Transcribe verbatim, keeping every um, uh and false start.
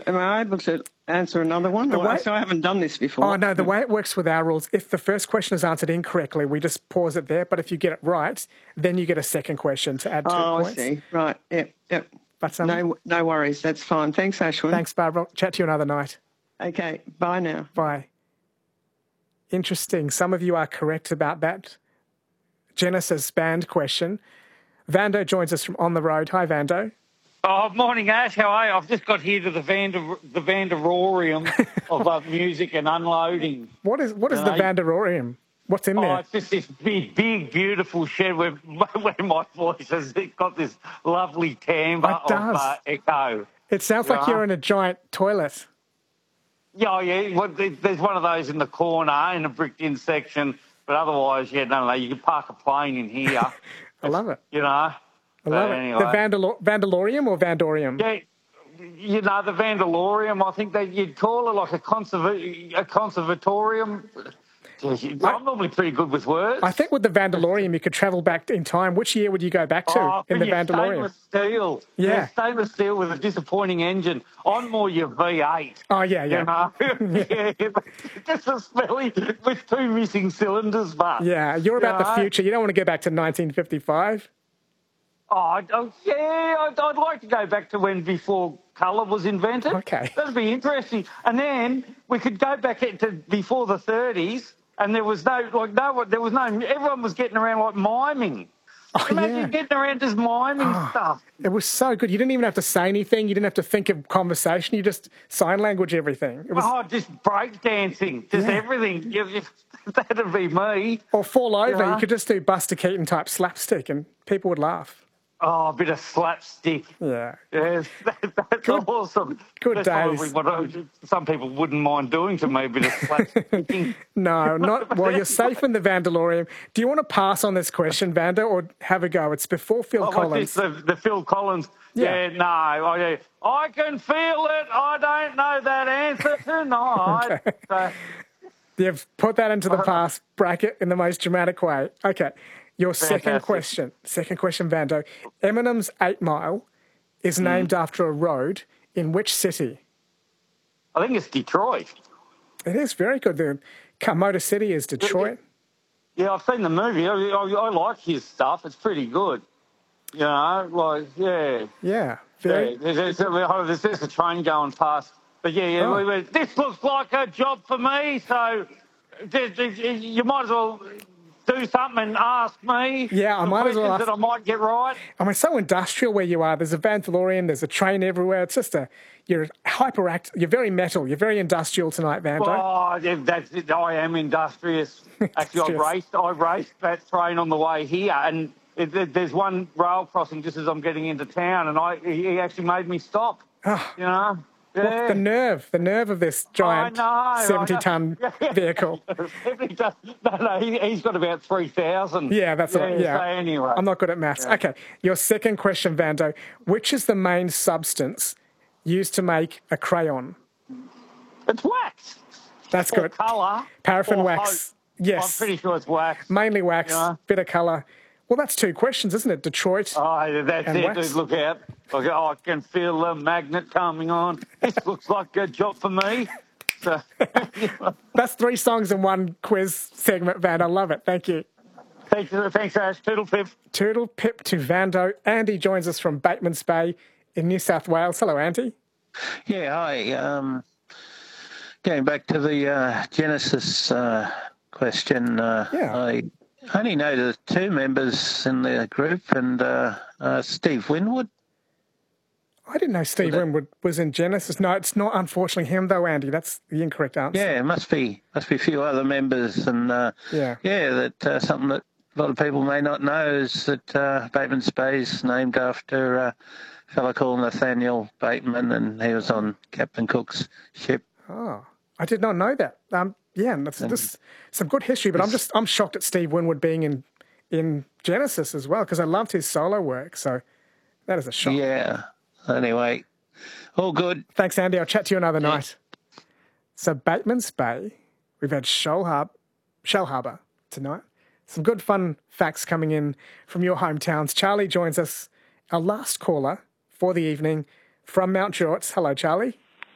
am I able to answer another one? The Or, way- so I haven't done this before. Oh, no, the way it works with our rules, if the first question is answered incorrectly, we just pause it there. But if you get it right, then you get a second question to add two oh, points. I see. Right. Yep. Yep. But, um, no, no worries. That's fine. Thanks, Ashwin. Thanks, Barbara. Chat to you another night. Okay. Bye now. Bye. Interesting. Some of you are correct about that Genesis band question. Vando joins us from On the Road. Hi, Vando. Oh, morning, Ash. How are you? I've just got here to the Vander, the Vanderorium of uh, music and unloading. What is what is You the know? Vanderorium? What's in Oh, there? it's just this big, big, beautiful shed where, where my voice has got this lovely timbre It of does. uh, echo. It sounds like Yeah. you're in a giant toilet. Yeah, oh, yeah. Well, there- there's one of those in the corner in a bricked-in section, but otherwise, yeah, no, no, you can park a plane in here. I love it. You know. I love But it. anyway. The Vandalor- Vandalorium or Vandorium? Yeah, you know, the Vandalorium, I think that you'd call it like a, conserva- a conservatorium. I'm normally pretty good with words. I think with the Vandalorium, you could travel back in time. Which year would you go back to Oh, in the yeah, Vandalorium? stainless steel. Yeah. stainless steel with a disappointing engine. I'm more your V eight. Oh, yeah, yeah. You know? yeah. Just a smelly with two missing cylinders, but. Yeah, you're about you know? the future. You don't want to go back to nineteen fifty-five. Oh, I- oh, yeah, I'd, I'd like to go back to when before colour was invented. Okay. That'd be interesting. And then we could go back to before the thirties, and there was no, like, no, there was no, everyone was getting around like miming. Oh, Imagine yeah. getting around just miming stuff. It was so good. You didn't even have to say anything. You didn't have to think of conversation. You just sign language everything. It was, Oh, just break dancing, just Yeah. everything. You- you- That'd be me. or fall over. Yeah. You could just do Buster Keaton type slapstick and people would laugh. Oh, a bit of slapstick. Yeah. Yes, that, that's Good- awesome. good that's probably days. what I, some people wouldn't mind doing to me, a bit of slapsticking. No, not well. You're safe in the Vandalorium. Do you want to pass on this question, Vanda, or have a go? It's before Phil Oh, what's Collins. this, the, the Phil Collins? Yeah. Yeah, no. I, yeah. I can feel it. I don't know that answer tonight. So, You've put that into the past bracket in the most dramatic way. Okay. Your second Fantastic. question. Second question, Vando. Eminem's Eight Mile is named after a road in which city? I think it's Detroit. It is very good. The Motor City is Detroit. Yeah, I've seen the movie. I, I, I like his stuff. It's pretty good. You know, like, yeah. Yeah. Very. Yeah, there's, there's, there's a train going past. But yeah, yeah, Oh. we, we, this looks like a job for me, so th- th- you might as well do something and ask me. Yeah, I some might as well questions ask- that I might get right. I mean, so industrial where you are. There's a Vandalorian, there's a train everywhere. It's just a, you're hyperact, you're very metal, you're very industrial tonight, Vando. Oh, yeah, that's it. I am industrious. Actually, I Industrious. raced, I raced that train on the way here, and it, it- there's one rail crossing just as I'm getting into town, and I he actually made me stop. Ah. You know? What- Yeah. the nerve, the nerve of this giant know, I know. seventy-ton vehicle. He does- no, no, he, he's got about three thousand. Yeah, that's right. Yeah. So anyway. I'm not good at maths. Okay. Your second question, Vando. Which is the main substance used to make a crayon? It's wax. That's Or good. colour. Paraffin or wax. hope. Yes. I'm pretty sure it's wax. Mainly wax, Yeah. bit of colour. Well, that's two questions, isn't it? Detroit. Oh, that's And it. wax. Dude, look out. Look out. I can feel the magnet coming on. This looks like a job for me. So, That's three songs in one quiz segment, Van. I love it. Thank you. thanks, thanks, Ash. Toodle pip. Toodle pip to Vando. Andy joins us from Bateman's Bay in New South Wales. Hello, Andy. Yeah, hi. Um, going back to the uh, Genesis uh, question, uh, Yeah. I only know the two members in the group and uh, uh, Steve Winwood. I didn't know Steve that- Winwood was in Genesis. No, it's not unfortunately him though, Andy. That's the incorrect answer. Yeah, it must be must be a few other members, and uh, Yeah. yeah, that uh, something that a lot of people may not know is that uh, Bateman's Bay is named after uh, a fellow called Nathaniel Bateman, and he was on Captain Cook's ship. Oh, I did not know that. Um, yeah, and that's just some good history. But I'm just I'm shocked at Steve Winwood being in in Genesis as well because I loved his solo work. So that is a shock. Yeah. Anyway, all good. Thanks, Andy. I'll chat to you another night. So Bateman's Bay, we've had Shell Harbour, Shell Harbour tonight. Some good fun facts coming in from your hometowns. Charlie joins us, our last caller for the evening from Mount Druitt. Hello, Charlie.